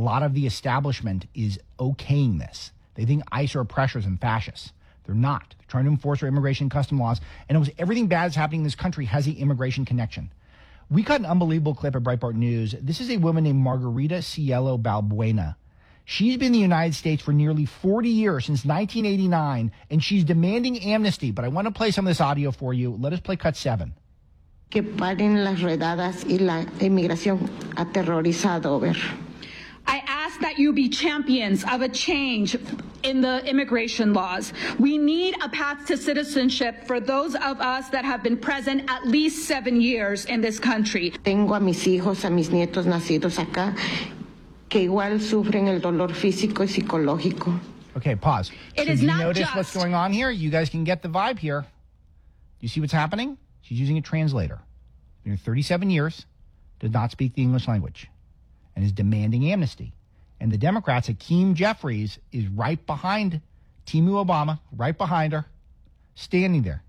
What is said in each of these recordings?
lot of the establishment is okaying this. They think ICE are oppressors and fascists. They're not. They're trying to enforce our immigration and custom laws. And almost everything bad that's happening in this country has the immigration connection. We got an unbelievable clip at Breitbart News. This is a woman named Margarita Cielo Balbuena. She's been in the United States for nearly 40 years, since 1989, and she's demanding amnesty. But I want to play some of this audio for you. Let us play cut 7. Que paren las redadas y la inmigración aterrorizado, ver. I ask that you be champions of a change in the immigration laws. We need a path to citizenship for those of us that have been present at least 7 years in this country. Tengo a mis hijos, a mis nietos nacidos acá, que igual sufren el dolor físico y psicológico. Okay, pause. It so is do you not notice just what's going on here? You guys can get the vibe here. You see what's happening? She's using a translator. In 37 years, does not speak the English language, and is demanding amnesty. And the Democrats, Hakeem Jeffries, is right behind Timu Obama, right behind her, standing there.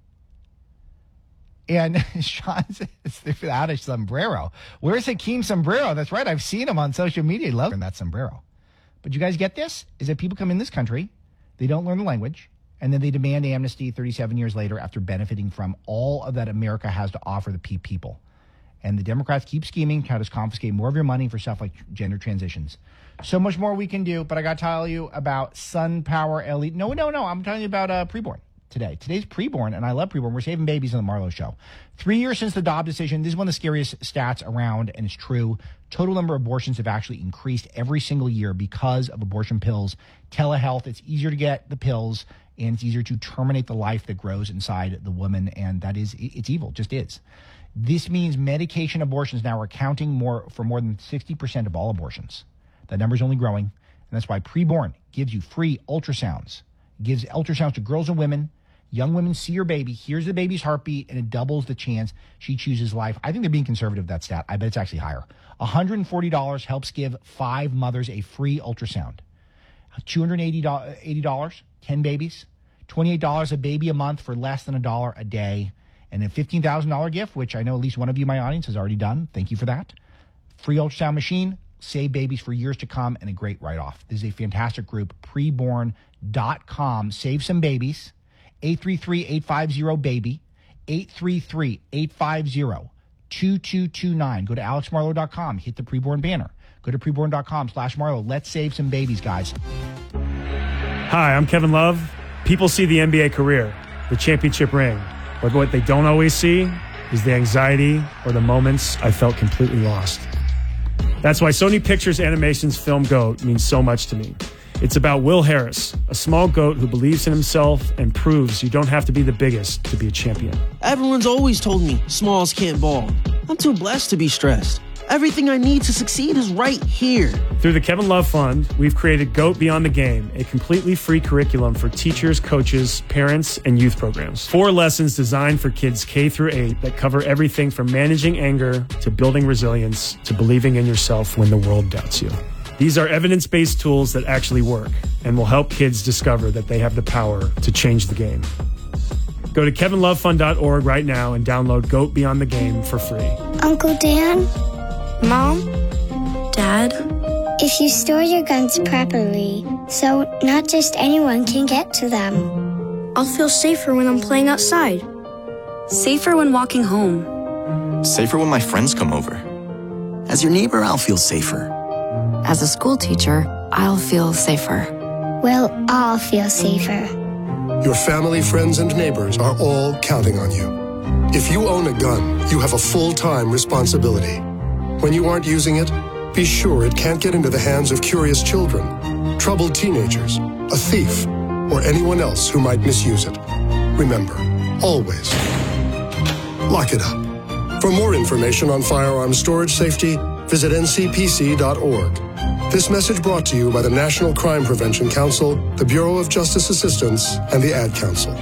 And Sean says without a sombrero. Where's Hakeem's sombrero? That's right. I've seen him on social media. He loves that sombrero. But you guys get this? Is that people come in this country, they don't learn the language, and then they demand amnesty 37 years later after benefiting from all of that America has to offer the people. And the Democrats keep scheming, try to confiscate more of your money for stuff like gender transitions. So much more we can do, but I got to tell you about SunPower LED. No, I'm telling you about preborn today. Today's preborn, and I love preborn. We're saving babies on the Marlo Show. 3 years since the Dobbs decision. This is one of the scariest stats around, and it's true. Total number of abortions have actually increased every single year because of abortion pills. Telehealth, it's easier to get the pills, and it's easier to terminate the life that grows inside the woman, and that is, it's evil, just is. This means medication abortions now are accounting for more than 60% of all abortions. That number is only growing, and that's why preborn gives you free ultrasounds. It gives ultrasounds to girls and women. Young women see your baby, hears the baby's heartbeat, and it doubles the chance she chooses life. I think they're being conservative with that stat. I bet it's actually higher. $140 helps give 5 mothers a free ultrasound. $280, 10 babies. $28 a baby a month for less than $1 a day. And a $15,000 gift, which I know at least one of you in my audience has already done. Thank you for that. Free ultrasound machine, save babies for years to come, and a great write-off. This is a fantastic group, preborn.com. Save some babies. 833-850-BABY. 833-850-2229. Go to alexmarlow.com. Hit the preborn banner. Go to preborn.com/Marlow. Let's save some babies, guys. Hi, I'm Kevin Love. People see the NBA career, the championship ring. But what they don't always see is the anxiety or the moments I felt completely lost. That's why Sony Pictures Animation's film GOAT means so much to me. It's about Will Harris, a small goat who believes in himself and proves you don't have to be the biggest to be a champion. Everyone's always told me smalls can't ball. I'm too blessed to be stressed. Everything I need to succeed is right here. Through the Kevin Love Fund, we've created GOAT Beyond the Game, a completely free curriculum for teachers, coaches, parents, and youth programs. 4 lessons designed for kids K through 8 that cover everything from managing anger to building resilience to believing in yourself when the world doubts you. These are evidence-based tools that actually work and will help kids discover that they have the power to change the game. Go to kevinlovefund.org right now and download GOAT Beyond the Game for free. Uncle Dan? Mom? Dad? If you store your guns properly, so not just anyone can get to them, I'll feel safer when I'm playing outside. Safer when walking home. Safer when my friends come over. As your neighbor, I'll feel safer. As a school teacher, I'll feel safer. We'll all feel safer. Your family, friends, and neighbors are all counting on you. If you own a gun, you have a full-time responsibility. When you aren't using it, be sure it can't get into the hands of curious children, troubled teenagers, a thief, or anyone else who might misuse it. Remember, always, lock it up. For more information on firearms storage safety, visit ncpc.org. This message brought to you by the National Crime Prevention Council, the Bureau of Justice Assistance, and the Ad Council.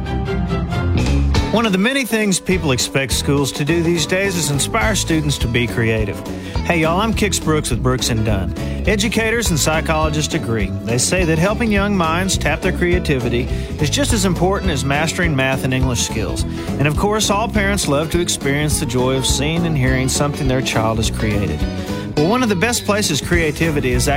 One of the many things people expect schools to do these days is inspire students to be creative. Hey y'all, I'm Kix Brooks with Brooks & Dunn. Educators and psychologists agree. They say that helping young minds tap their creativity is just as important as mastering math and English skills. And of course, all parents love to experience the joy of seeing and hearing something their child has created. Well, one of the best places creativity is